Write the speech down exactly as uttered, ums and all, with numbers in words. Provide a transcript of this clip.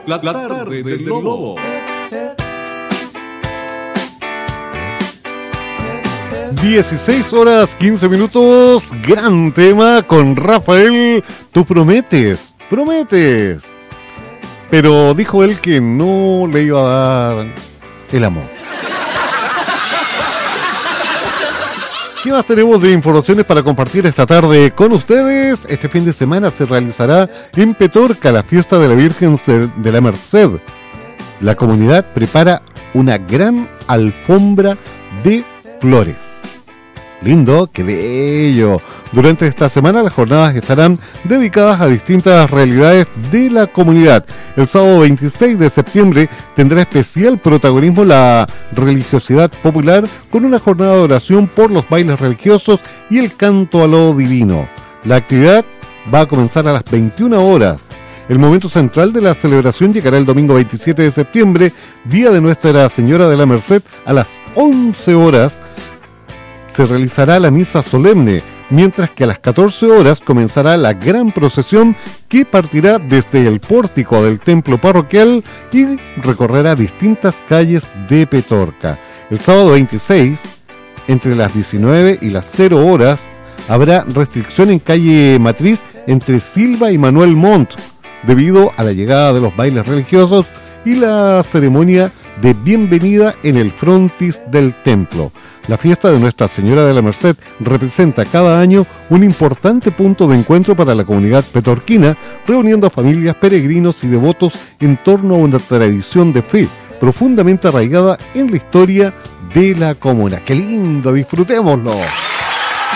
La tarde del Lobo. dieciséis horas quince minutos. Gran tema con Rafael. Tú prometes, prometes. Pero dijo él que no le iba a dar el amor. ¿Qué más tenemos de informaciones para compartir esta tarde con ustedes? Este fin de semana se realizará en Petorca la fiesta de la Virgen de la Merced. La comunidad prepara una gran alfombra de flores. Lindo, qué bello. Durante esta semana las jornadas estarán dedicadas a distintas realidades de la comunidad. El sábado veintiséis de septiembre tendrá especial protagonismo la religiosidad popular con una jornada de oración por los bailes religiosos y el canto a lo divino. La actividad va a comenzar a las veintiuna horas. El momento central de la celebración llegará el domingo veintisiete de septiembre, día de Nuestra Señora de la Merced, a las once horas. Se realizará la misa solemne, mientras que a las catorce horas comenzará la gran procesión que partirá desde el pórtico del templo parroquial y recorrerá distintas calles de Petorca. El sábado veintiséis, entre las diecinueve y las cero horas, habrá restricción en calle Matriz entre Silva y Manuel Montt, debido a la llegada de los bailes religiosos y la ceremonia de bienvenida en el frontis del templo. La fiesta de Nuestra Señora de la Merced representa cada año un importante punto de encuentro para la comunidad petorquina, reuniendo a familias, peregrinos y devotos en torno a una tradición de fe profundamente arraigada en la historia de la comuna. ¡Qué lindo! ¡Disfrutémoslo!